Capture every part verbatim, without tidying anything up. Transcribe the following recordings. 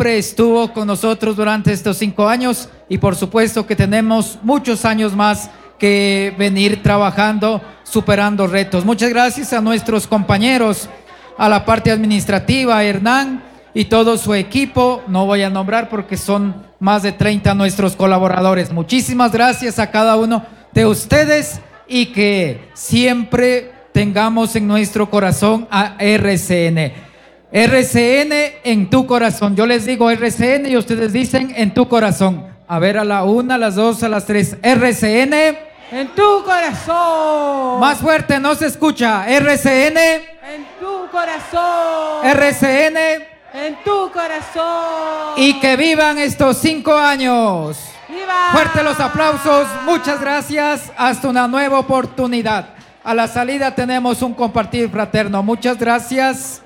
siempre estuvo con nosotros durante estos cinco años y por supuesto que tenemos muchos años más que venir trabajando, superando retos. Muchas gracias a nuestros compañeros, a la parte administrativa, a Hernán y todo su equipo. No voy a nombrar porque son más de treinta nuestros colaboradores. Muchísimas gracias a cada uno de ustedes y que siempre tengamos en nuestro corazón a R C N. R C N en tu corazón. Yo les digo R C N y ustedes dicen en tu corazón. A ver, a la una, a las dos, a las tres. R C N en tu corazón. Más fuerte, no se escucha. R C N en tu corazón. R C N en tu corazón. Y que vivan estos cinco años. ¡Viva! Fuerte los aplausos. Muchas gracias. Hasta una nueva oportunidad. A la salida tenemos un compartir fraterno. Muchas gracias.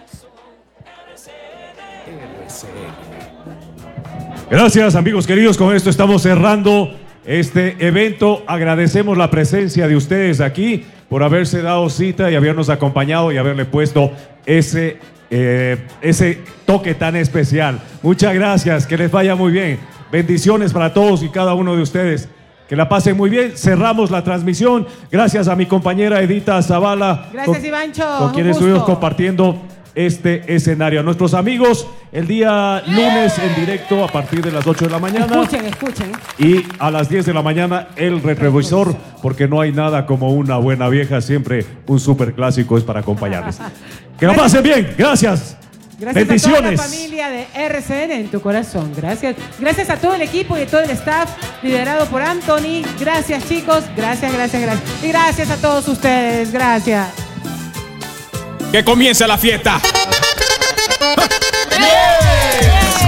Gracias, amigos queridos. Con esto estamos cerrando este evento. Agradecemos la presencia de ustedes aquí por haberse dado cita y habernos acompañado y haberle puesto ese, eh, ese toque tan especial. Muchas gracias. Que les vaya muy bien. Bendiciones para todos y cada uno de ustedes. Que la pasen muy bien. Cerramos la transmisión. Gracias a mi compañera Edita Zavala. Gracias, con, Ivancho. Con quien estuvimos compartiendo este escenario. A nuestros amigos, el día lunes en directo a partir de las ocho de la mañana. Escuchen, escuchen. Y a las diez de la mañana el retrovisor, porque no hay nada como una buena vieja. Siempre un super clásico es para acompañarles. Que la pasen bien. Gracias. Gracias Bendiciones. a toda la familia de R C N en tu corazón. Gracias. Gracias a todo el equipo y a todo el staff liderado por Anthony. Gracias, chicos. Gracias, gracias, gracias. Y gracias a todos ustedes. Gracias. Que comience la fiesta. ¡Yeah!